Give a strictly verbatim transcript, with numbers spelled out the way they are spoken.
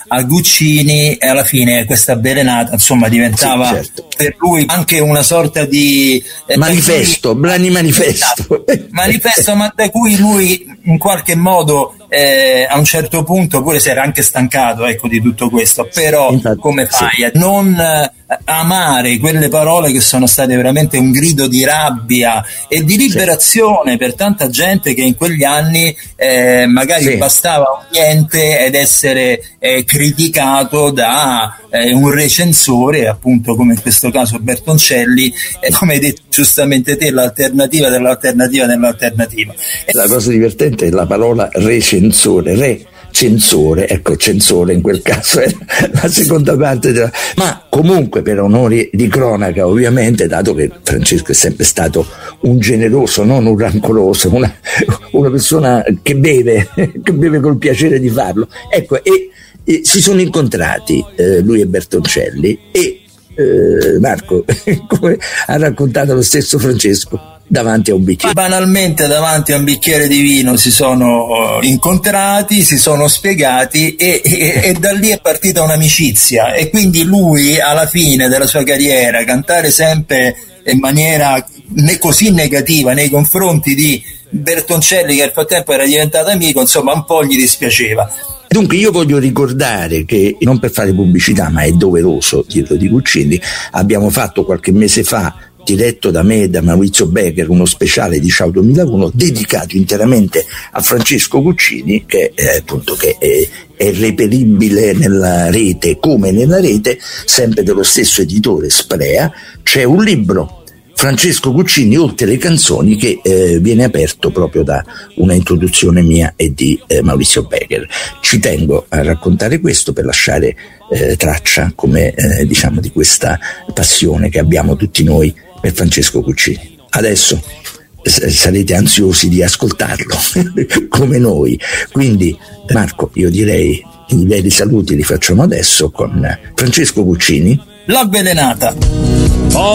a Guccini, e alla fine questa avvelenata insomma diventava sì, certo. per lui anche una sorta di eh, manifesto, Blani manifesto manifesto ma da cui lui in qualche modo eh, a un certo punto pure si era anche stancato, ecco, di tutto questo, però infatti, come fai sì. a non eh, amare quelle parole che sono state veramente un grido di rabbia e di liberazione sì. per tanta gente che in quegli anni eh, magari sì. bastava niente ed essere eh, criticato da eh, un recensore, appunto come in questo caso Bertoncelli, e come hai detto giustamente te, l'alternativa dell'alternativa dell'alternativa. La cosa divertente è la parola recensore, re censore, ecco, censore in quel caso è la seconda parte della... ma comunque per onori di cronaca, ovviamente, dato che Francesco è sempre stato un generoso, non un rancoroso, una, una persona che beve che beve col piacere di farlo, ecco, e, e si sono incontrati eh, lui e Bertoncelli e eh, Marco come ha raccontato lo stesso Francesco, davanti a un bicchiere. Banalmente davanti a un bicchiere di vino si sono incontrati, si sono spiegati e, e, e da lì è partita un'amicizia, e quindi lui alla fine della sua carriera cantare sempre in maniera ne- così negativa nei confronti di Bertoncelli, che nel frattempo era diventato amico, insomma un po' gli dispiaceva. Dunque io voglio ricordare che, non per fare pubblicità ma è doveroso dirlo di Guccini, abbiamo fatto qualche mese fa, diretto da me e da Maurizio Becker, uno speciale di Ciao duemilauno dedicato interamente a Francesco Guccini, che eh, appunto che è, è reperibile nella rete come nella rete, sempre dello stesso editore Sprea. C'è un libro, Francesco Guccini oltre le canzoni, che eh, viene aperto proprio da una introduzione mia e di eh, Maurizio Becker. Ci tengo a raccontare questo per lasciare eh, traccia, come eh, diciamo, di questa passione che abbiamo tutti noi per Francesco Guccini. Adesso s- sarete ansiosi di ascoltarlo come noi, quindi Marco, io direi i veri saluti li facciamo adesso con Francesco Guccini, L'avvelenata.